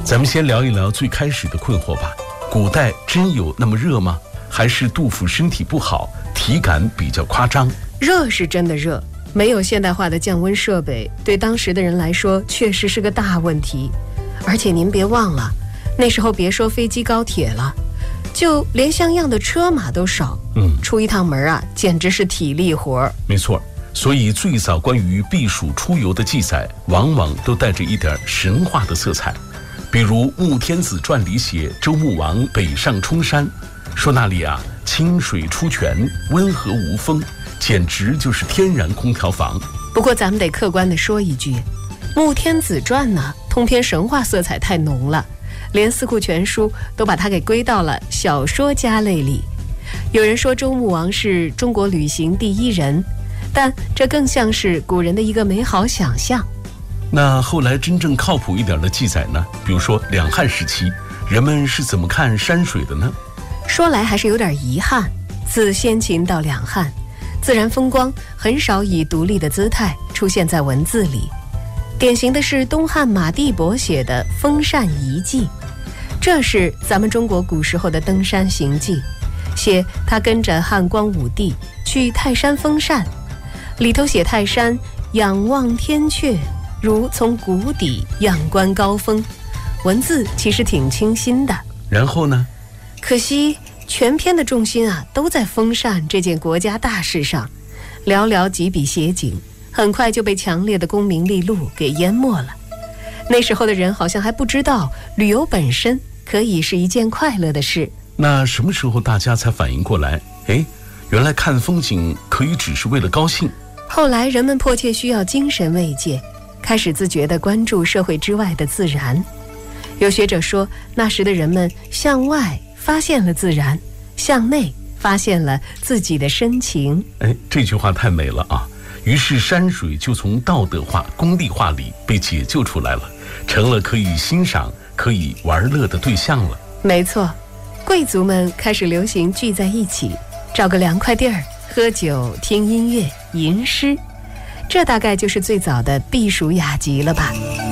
咱们先聊一聊最开始的困惑吧。古代真有那么热吗？还是杜甫身体不好，体感比较夸张？ 热是真的热，没有现代化的降温设备，对当时的人来说确实是个大问题。而且您别忘了，那时候别说飞机高铁了，就连像样的车马都少。出一趟门啊，简直是体力活。没错， 所以最早关于避暑出游的记载，往往都带着一点神话的色彩。比如《穆天子传》里写周穆王北上冲山，说那里啊清水出泉，温和无风，简直就是天然空调房。 不过咱们得客观地说一句，《穆天子传》呢，通篇神话色彩太浓了，连《四库全书》都把它给归到了小说家类里。有人说周穆王是中国旅行第一人，但这更像是古人的一个美好想象。 那后来真正靠谱一点的记载呢？比如说两汉时期，人们是怎么看山水的呢？ 说来还是有点遗憾，自先秦到两汉，自然风光很少以独立的姿态出现在文字里。典型的是东汉马地伯写的《封禅遗记》，这是咱们中国古时候的登山行记，写他跟着汉光武帝去泰山封禅，里头写泰山仰望天阙，如从谷底仰观高峰，文字其实挺清新的。 然后呢？ 可惜全篇的重心啊都在封禅这件国家大事上，寥寥几笔写景，很快就被强烈的功名利禄给淹没了。那时候的人好像还不知道旅游本身可以是一件快乐的事。 那什么时候大家才反应过来，原来看风景可以只是为了高兴？ 后来人们迫切需要精神慰藉，开始自觉地关注社会之外的自然。有学者说，那时的人们向外发现了自然，向内发现了自己的深情。 这句话太美了啊！于是山水就从道德化、功利化里被解救出来了，成了可以欣赏、可以玩乐的对象了。 没错，贵族们开始流行聚在一起，找个凉快地儿，喝酒、听音乐、吟诗，这大概就是最早的避暑雅集了吧。